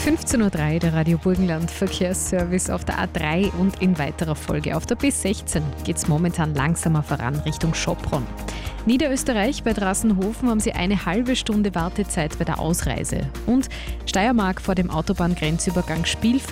15.03 Uhr, der Radio Burgenland Verkehrsservice auf der A3 und in weiterer Folge auf der B16 geht es momentan langsamer voran Richtung Schopron. Niederösterreich bei Drassenhofen haben sie eine halbe Stunde Wartezeit bei der Ausreise. Und Steiermark vor dem Autobahngrenzübergang Spielfeld